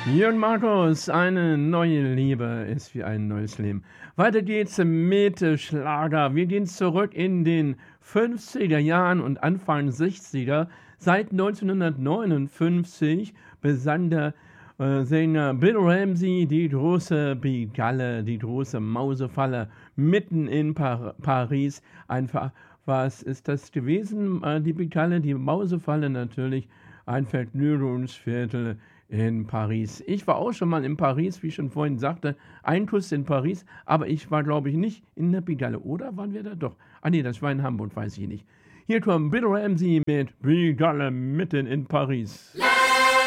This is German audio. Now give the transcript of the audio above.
Jürgen Markus, eine neue Liebe ist wie ein neues Leben. Weiter geht's mit Schlager. Wir gehen zurück in den 50er Jahren und Anfang 60er. Seit 1959 besang der Sänger Bill Ramsey die große Bigalle, die große Mausefalle mitten in Paris. Einfach, was ist das gewesen? Die Bigalle, die Mausefalle natürlich, ein Vergnügungsviertel in Paris. Ich war auch schon mal in Paris, wie ich schon vorhin sagte, ein Kuss in Paris, aber ich war, glaube ich, nicht in der Bigalle. Oder waren wir da doch? Ah nee, das war in Hamburg, weiß ich nicht. Hier kommt Bill Ramsey mit Bigalle mitten in Paris.